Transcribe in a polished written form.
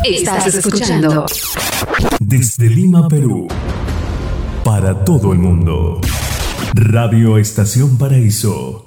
Estás escuchando desde Lima, Perú, para todo el mundo. Radio Estación Paraíso